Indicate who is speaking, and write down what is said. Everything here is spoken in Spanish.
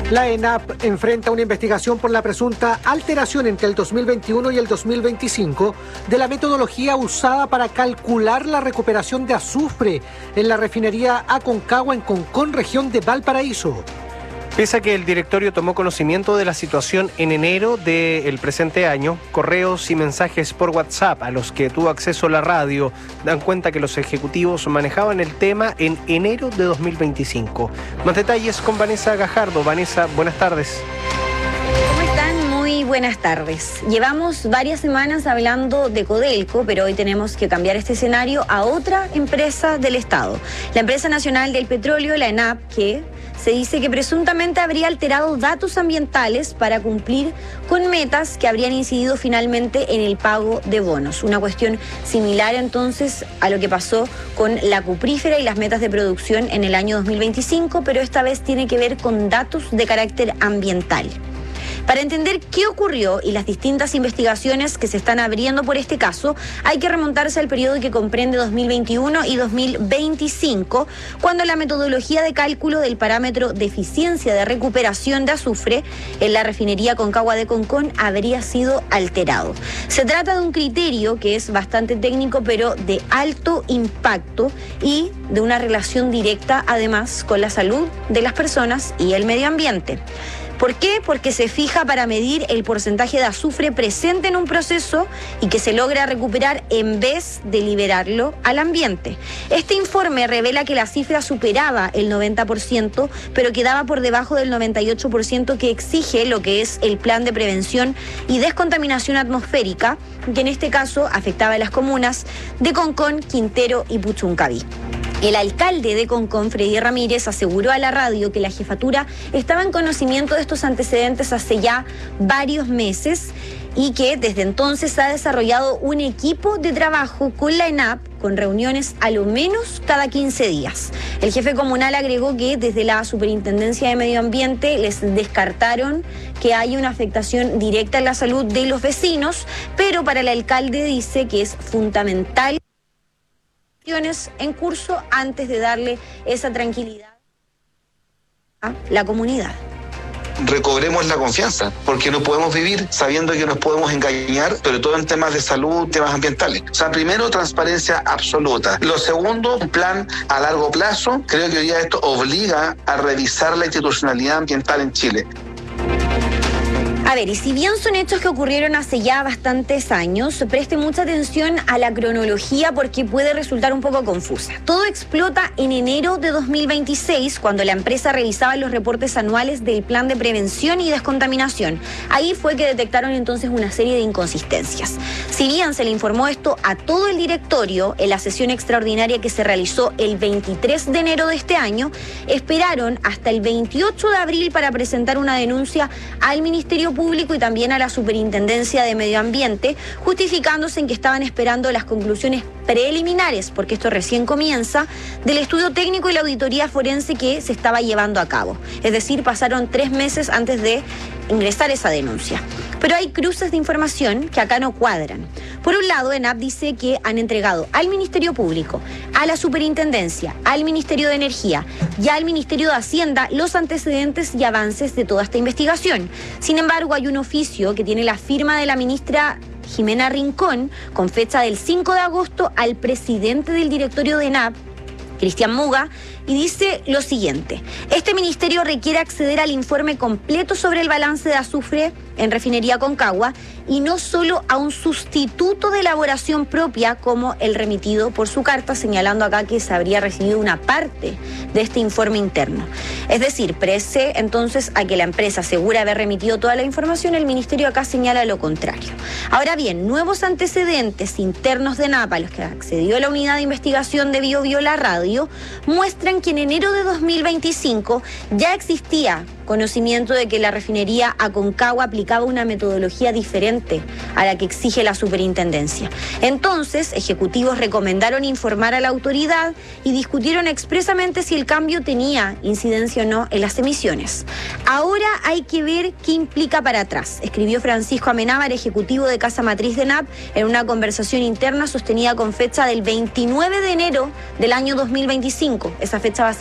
Speaker 1: La ENAP enfrenta una investigación por la presunta alteración entre el 2021 y el 2025 de la metodología usada para calcular la recuperación de azufre en la refinería Aconcagua en Concón, región de Valparaíso.
Speaker 2: Pese a que el directorio tomó conocimiento de la situación en enero del presente año, correos y mensajes por WhatsApp a los que tuvo acceso la radio dan cuenta que los ejecutivos manejaban el tema en enero de 2025. Más detalles con Vanessa Gajardo. Vanessa, buenas tardes.
Speaker 3: ¿Cómo están? Muy buenas tardes. Llevamos varias semanas hablando de Codelco, pero hoy tenemos que cambiar este escenario a otra empresa del Estado. La Empresa Nacional del Petróleo, la ENAP, que se dice que presuntamente habría alterado datos ambientales para cumplir con metas que habrían incidido finalmente en el pago de bonos. Una cuestión similar entonces a lo que pasó con la cuprífera y las metas de producción en el año 2025, pero esta vez tiene que ver con datos de carácter ambiental. Para entender qué ocurrió y las distintas investigaciones que se están abriendo por este caso, hay que remontarse al periodo que comprende 2021 y 2025, cuando la metodología de cálculo del parámetro de eficiencia de recuperación de azufre en la refinería Aconcagua de Concón habría sido alterado. Se trata de un criterio que es bastante técnico, pero de alto impacto y de una relación directa, además, con la salud de las personas y el medio ambiente. ¿Por qué? Porque se fija para medir el porcentaje de azufre presente en un proceso y que se logra recuperar en vez de liberarlo al ambiente. Este informe revela que la cifra superaba el 90%, pero quedaba por debajo del 98% que exige lo que es el Plan de Prevención y Descontaminación Atmosférica, que en este caso afectaba a las comunas de Concón, Quintero y Puchuncaví. El alcalde de Concón, Freddy Ramírez, aseguró a la radio que la jefatura estaba en conocimiento de estos antecedentes hace ya varios meses y que desde entonces ha desarrollado un equipo de trabajo con la ENAP, con reuniones a lo menos cada 15 días. El jefe comunal agregó que desde la Superintendencia de Medio Ambiente les descartaron que haya una afectación directa en la salud de los vecinos, pero para el alcalde dice que es fundamental en curso antes de darle esa tranquilidad a la comunidad.
Speaker 4: Recobremos la confianza, porque no podemos vivir sabiendo que nos podemos engañar, sobre todo en temas de salud, temas ambientales. O sea, primero, transparencia absoluta. Lo segundo, un plan a largo plazo. Creo que hoy día esto obliga a revisar la institucionalidad ambiental en Chile.
Speaker 3: A ver, y si bien son hechos que ocurrieron hace ya bastantes años, preste mucha atención a la cronología porque puede resultar un poco confusa. Todo explota en enero de 2026, cuando la empresa revisaba los reportes anuales del Plan de Prevención y Descontaminación. Ahí fue que detectaron entonces una serie de inconsistencias. Si bien se le informó esto a todo el directorio en la sesión extraordinaria que se realizó el 23 de enero de este año, esperaron hasta el 28 de abril para presentar una denuncia al Ministerio Público y también a la Superintendencia de Medio Ambiente, justificándose en que estaban esperando las conclusiones preliminares, porque esto recién comienza, del estudio técnico y la auditoría forense que se estaba llevando a cabo. Es decir, pasaron 3 meses antes de ingresar esa denuncia. Pero hay cruces de información que acá no cuadran. Por un lado, ENAP dice que han entregado al Ministerio Público, a la Superintendencia, al Ministerio de Energía y al Ministerio de Hacienda los antecedentes y avances de toda esta investigación. Sin embargo, hay un oficio que tiene la firma de la ministra Jimena Rincón, con fecha del 5 de agosto, al presidente del directorio de ENAP, Cristian Muga, y dice lo siguiente: este ministerio requiere acceder al informe completo sobre el balance de azufre en refinería Aconcagua y no solo a un sustituto de elaboración propia como el remitido por su carta, señalando acá que se habría recibido una parte de este informe interno. Es decir, pese entonces a que la empresa asegura haber remitido toda la información, el ministerio acá señala lo contrario. Ahora bien, nuevos antecedentes internos de ENAP a los que accedió la unidad de investigación de BioBio La Radio muestran que en enero de 2025 ya existía conocimiento de que la refinería Aconcagua aplicaba una metodología diferente a la que exige la superintendencia. Entonces, ejecutivos recomendaron informar a la autoridad y discutieron expresamente si el cambio tenía incidencia o no en las emisiones. Ahora hay que ver qué implica para atrás, escribió Francisco Amenábar, ejecutivo de Casa Matriz de ENAP, en una conversación interna sostenida con fecha del 29 de enero del año 2025. Esa fecha va a ser